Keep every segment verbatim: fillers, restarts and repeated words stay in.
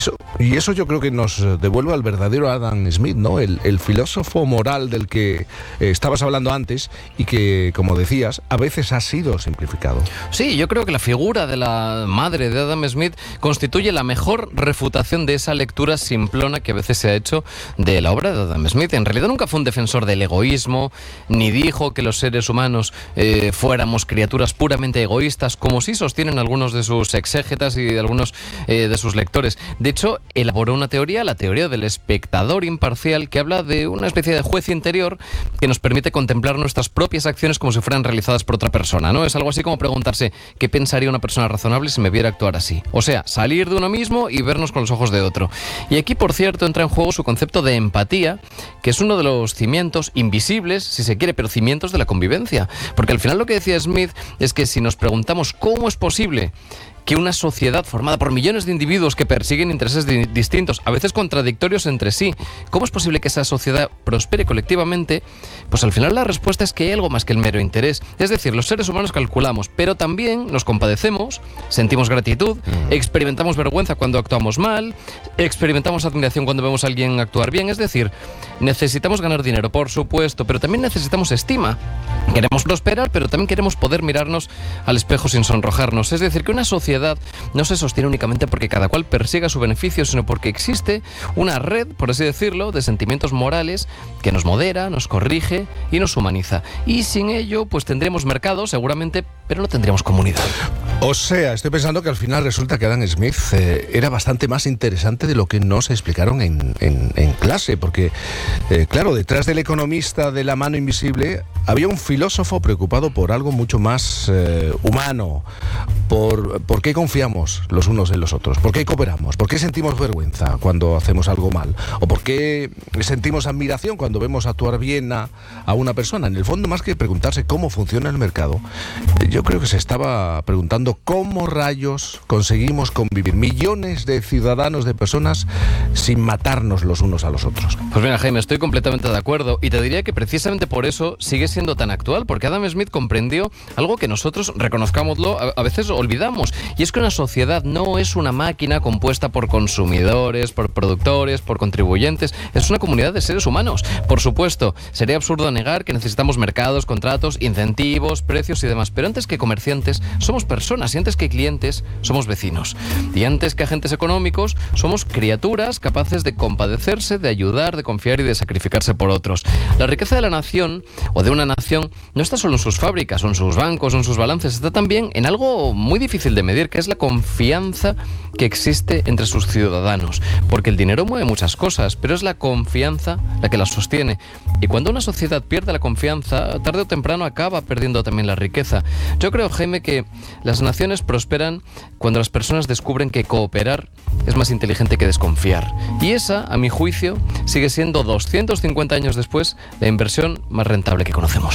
Eso, y eso yo creo que nos devuelve al verdadero Adam Smith, ¿no? El, el filósofo moral del que eh, estabas hablando antes y que, como decías, a veces ha sido simplificado. Sí, yo creo que la figura de la madre de Adam Smith constituye la mejor refutación de esa lectura simplona que a veces se ha hecho de la obra de Adam Smith. En realidad nunca fue un defensor del egoísmo, ni dijo que los seres humanos eh, fuéramos criaturas puramente egoístas, como sí sostienen algunos de sus exégetas y de algunos eh, de sus lectores. De hecho, elaboró una teoría, la teoría del espectador imparcial, que habla de una especie de juez interior que nos permite contemplar nuestras propias acciones como si fueran realizadas por otra persona, ¿no? Es algo así como preguntarse qué pensaría una persona razonable si me viera actuar así. O sea, salir de uno mismo y vernos con los ojos de otro. Y aquí, por cierto, entra en juego su concepto de empatía, que es uno de los cimientos invisibles, si se quiere, pero cimientos de la convivencia. Porque al final lo que decía Smith es que si nos preguntamos cómo es posible que una sociedad formada por millones de individuos que persiguen intereses di- distintos, a veces contradictorios entre sí, ¿cómo es posible que esa sociedad prospere colectivamente? Pues al final la respuesta es que hay algo más que el mero interés. Es decir, los seres humanos calculamos, pero también nos compadecemos, sentimos gratitud, mm. experimentamos vergüenza cuando actuamos mal, experimentamos admiración cuando vemos a alguien actuar bien. Es decir, necesitamos ganar dinero, por supuesto, pero también necesitamos estima. Queremos prosperar, pero también queremos poder mirarnos al espejo sin sonrojarnos. Es decir, que una sociedad no se sostiene únicamente porque cada cual persiga su beneficio, sino porque existe una red, por así decirlo, de sentimientos morales que nos modera, nos corrige y nos humaniza. Y sin ello, pues tendremos mercado, seguramente, pero no tendríamos comunidad. O sea, estoy pensando que al final resulta que Adam Smith eh, era bastante más interesante de lo que nos explicaron en, en, en clase, porque, eh, claro, detrás del economista de la mano invisible había un filósofo preocupado por algo mucho más eh, humano, por, por qué confiamos los unos en los otros, por qué cooperamos, por qué sentimos vergüenza cuando hacemos algo mal, o por qué sentimos admiración cuando vemos actuar bien a, a una persona. En el fondo, más que preguntarse cómo funciona el mercado, yo creo que se estaba preguntando cómo rayos conseguimos convivir millones de ciudadanos, de personas, sin matarnos los unos a los otros. Pues mira, Jaime, estoy completamente de acuerdo, y te diría que precisamente por eso sigue siendo tan actual, porque Adam Smith comprendió algo que nosotros, reconozcámoslo, a, a veces olvidamos, y es que una sociedad no es una máquina compuesta por consumidores, por productores, por contribuyentes, es una comunidad de seres humanos. Por supuesto, sería absurdo negar que necesitamos mercados, contratos, incentivos, precios y demás, pero antes que comerciantes somos personas, y antes que clientes somos vecinos, y antes que agentes económicos somos criaturas capaces de compadecerse, de ayudar, de confiar y de sacrificarse por otros. La riqueza de la nación, o de una nación, no está solo en sus fábricas, o en sus bancos, o en sus balances, está también en algo muy difícil de medir, que es la confianza que existe entre sus ciudadanos. Porque el dinero mueve muchas cosas, pero es la confianza la que las sostiene. Y cuando una sociedad pierde la confianza, tarde o temprano acaba perdiendo también la riqueza. Yo creo, Jaime, que las naciones prosperan cuando las personas descubren que cooperar es más inteligente que desconfiar. Y esa, a mi juicio, sigue siendo doscientos cincuenta años después la inversión más rentable que conocemos.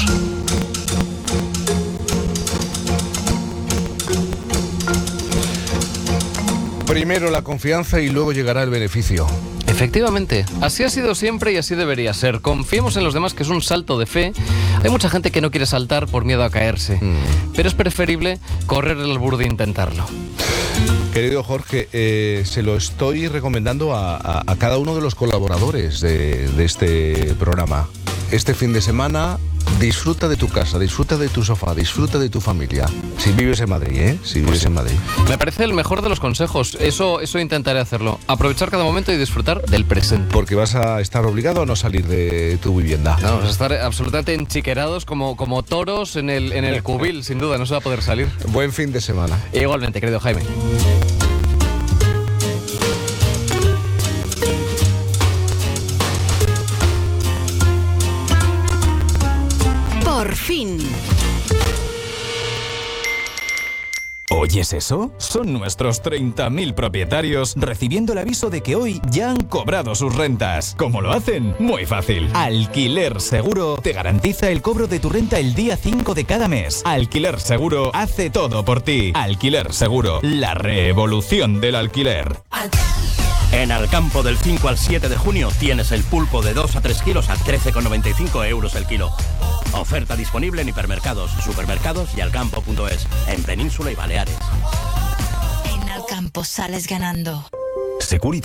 Primero la confianza y luego llegará el beneficio. Efectivamente, así ha sido siempre y así debería ser. Confiemos en los demás, que es un salto de fe. Hay mucha gente que no quiere saltar por miedo a caerse, mm. pero es preferible correr el albur de intentarlo. Querido Jorge, eh, se lo estoy recomendando a, a, a cada uno de los colaboradores de, de este programa. Este fin de semana, disfruta de tu casa, disfruta de tu sofá, disfruta de tu familia. Si vives en Madrid, ¿eh? Si vives en Madrid. Me parece el mejor de los consejos. Eso, eso intentaré hacerlo. Aprovechar cada momento y disfrutar del presente. Porque vas a estar obligado a no salir de tu vivienda. No, vamos a estar absolutamente enchiquerados como, como toros en el, en el cubil, sin duda. No se va a poder salir. Buen fin de semana. E igualmente, querido Jaime. Por fin. ¿Oyes eso? Son nuestros treinta mil propietarios recibiendo el aviso de que hoy ya han cobrado sus rentas. ¿Cómo lo hacen? Muy fácil. Alquiler Seguro te garantiza el cobro de tu renta el día cinco de cada mes. Alquiler Seguro hace todo por ti. Alquiler Seguro, la revolución del alquiler. En Alcampo del cinco al siete de junio tienes el pulpo de dos a tres kilos a trece con noventa y cinco euros el kilo. Oferta disponible en hipermercados, supermercados y alcampo punto es, en Península y Baleares. En Alcampo sales ganando. Securitas